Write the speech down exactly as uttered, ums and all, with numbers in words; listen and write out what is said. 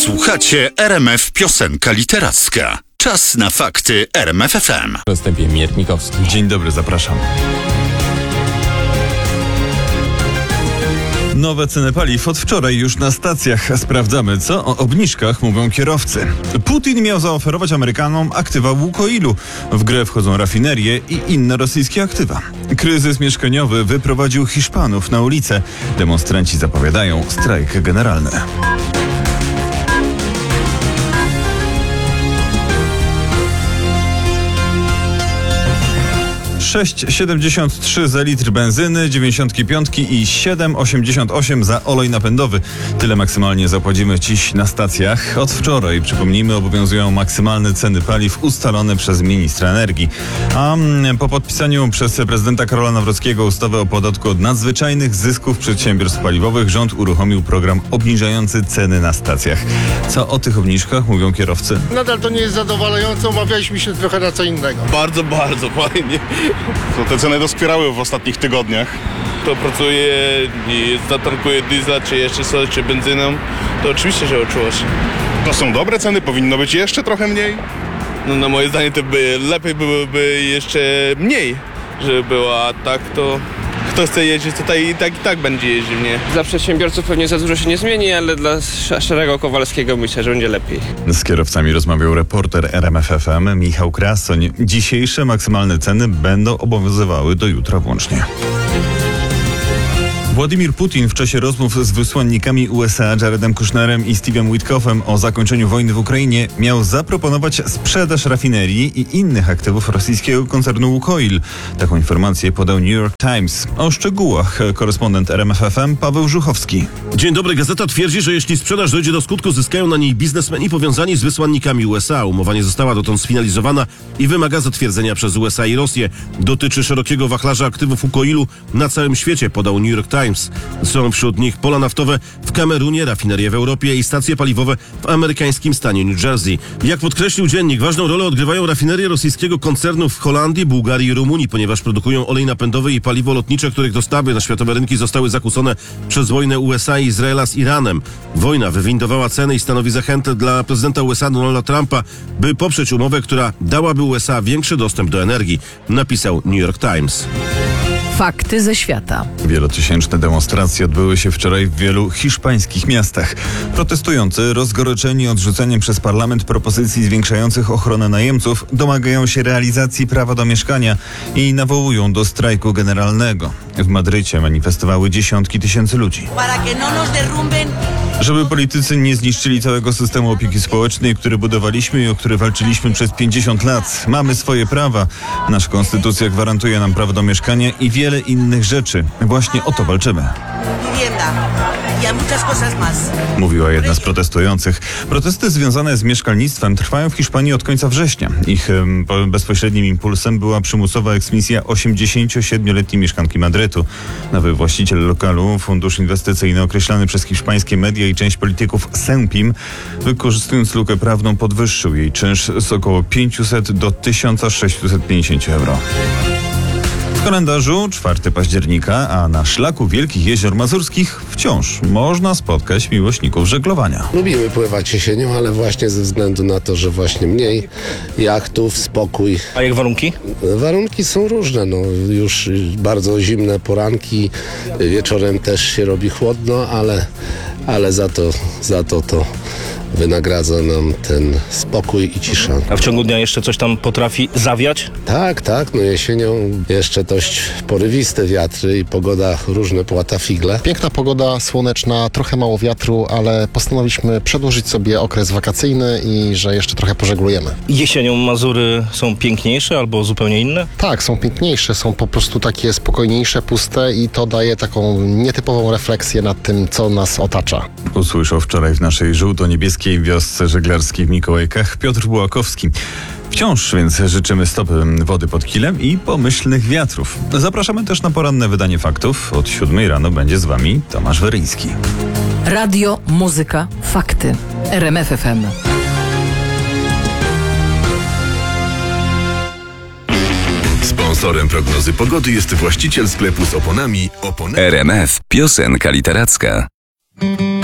Słuchacie R M F Piosenka Literacka. Czas na fakty R M F F M. W zastępie Miernikowski. Dzień dobry, zapraszam. Nowe ceny paliw od wczoraj już na stacjach. Sprawdzamy, co o obniżkach mówią kierowcy. Putin miał zaoferować Amerykanom aktywa Łukoilu. W grę wchodzą rafinerie i inne rosyjskie aktywa. Kryzys mieszkaniowy wyprowadził Hiszpanów na ulicę. Demonstranci zapowiadają strajk generalny. sześć siedemdziesiąt trzy za litr benzyny, dziewięćdziesiąt pięć i siedem osiemdziesiąt osiem za olej napędowy. Tyle maksymalnie zapłacimy dziś na stacjach. Od wczoraj, przypomnijmy, obowiązują maksymalne ceny paliw ustalone przez ministra energii. A po podpisaniu przez prezydenta Karola Nawrockiego ustawy o podatku od nadzwyczajnych zysków przedsiębiorstw paliwowych rząd uruchomił program obniżający ceny na stacjach. Co o tych obniżkach mówią kierowcy? Nadal to nie jest zadowalające, umawialiśmy się trochę na co innego. Bardzo, bardzo fajnie. To te ceny doskwierały w ostatnich tygodniach. To pracuje i zatankuje diesla, czy jeszcze coś, czy benzyną, to oczywiście, że odczuwa się. To są dobre ceny, powinno być jeszcze trochę mniej. No na moje zdanie to by lepiej byłoby jeszcze mniej, żeby było, a tak to kto chce jeździć tutaj i tak i tak będzie jeździł, nie? Dla przedsiębiorców pewnie za dużo się nie zmieni, ale dla Szarego Kowalskiego myślę, że będzie lepiej. Z kierowcami rozmawiał reporter R M F F M Michał Krasoń. Dzisiejsze maksymalne ceny będą obowiązywały do jutra włącznie. Władimir Putin w czasie rozmów z wysłannikami U S A Jaredem Kushnerem i Steve'em Witkoffem o zakończeniu wojny w Ukrainie miał zaproponować sprzedaż rafinerii i innych aktywów rosyjskiego koncernu Łukoil. Taką informację podał New York Times. O szczegółach korespondent R M F F M Paweł Żuchowski. Dzień dobry. Gazeta twierdzi, że jeśli sprzedaż dojdzie do skutku, zyskają na niej biznesmeni powiązani z wysłannikami U S A. Umowa nie została dotąd sfinalizowana i wymaga zatwierdzenia przez U S A i Rosję. Dotyczy szerokiego wachlarza aktywów Łukoilu na całym świecie, podał New York Times. Są wśród nich pola naftowe w Kamerunie, rafinerie w Europie i stacje paliwowe w amerykańskim stanie New Jersey. Jak podkreślił dziennik, ważną rolę odgrywają rafinerie rosyjskiego koncernu w Holandii, Bułgarii i Rumunii, ponieważ produkują olej napędowy i paliwo lotnicze, których dostawy na światowe rynki zostały zakłócone przez wojnę U S A i Izraela z Iranem. Wojna wywindowała ceny i stanowi zachętę dla prezydenta U S A Donalda Trumpa, by poprzeć umowę, która dałaby U S A większy dostęp do energii, napisał New York Times. Fakty ze świata. Wielotysięczne demonstracje odbyły się wczoraj w wielu hiszpańskich miastach. Protestujący, rozgoryczeni odrzuceniem przez parlament propozycji zwiększających ochronę najemców, domagają się realizacji prawa do mieszkania i nawołują do strajku generalnego. W Madrycie manifestowały dziesiątki tysięcy ludzi. Żeby politycy nie zniszczyli całego systemu opieki społecznej, który budowaliśmy i o który walczyliśmy przez pięćdziesiąt lat. Mamy swoje prawa. Nasza konstytucja gwarantuje nam prawo do mieszkania i wiele innych rzeczy. Właśnie o to walczymy. Mówiła jedna z protestujących. Protesty związane z mieszkalnictwem trwają w Hiszpanii od końca września. Ich um, bezpośrednim impulsem była przymusowa eksmisja osiemdziesięciosiedmioletniej mieszkanki Madrytu. Nowy właściciel lokalu, fundusz inwestycyjny określany przez hiszpańskie media i część polityków Sempim, wykorzystując lukę prawną, podwyższył jej czynsz z około pięćset do tysiąc sześćset pięćdziesiąt euro. W kalendarzu czwartego października, a na szlaku Wielkich Jezior Mazurskich wciąż można spotkać miłośników żeglowania. Lubimy pływać jesienią, ale właśnie ze względu na to, że właśnie mniej jachtów, spokój. A jak warunki? Warunki są różne, no już bardzo zimne poranki, wieczorem też się robi chłodno, ale, ale za to, za to to wynagradza nam ten spokój i cisza. A w ciągu dnia jeszcze coś tam potrafi zawiać? Tak, tak, no jesienią jeszcze dość porywiste wiatry i pogoda różne płata figle. Piękna pogoda, słoneczna, trochę mało wiatru, ale postanowiliśmy przedłużyć sobie okres wakacyjny i że jeszcze trochę pożeglujemy. Jesienią Mazury są piękniejsze albo zupełnie inne? Tak, są piękniejsze, są po prostu takie spokojniejsze, puste i to daje taką nietypową refleksję nad tym, co nas otacza. Usłyszał wczoraj w naszej żółto-niebieskiej wiosce żeglarskiej w Mikołajkach Piotr Bułakowski. Wciąż więc życzymy stopy wody pod kilem i pomyślnych wiatrów. Zapraszamy też na poranne wydanie faktów. Od siódmej rano będzie z wami Tomasz Weryński. Radio, muzyka, fakty. R M F F M. Sponsorem prognozy pogody jest właściciel sklepu z oponami Opony. R M F Piosenka Literacka.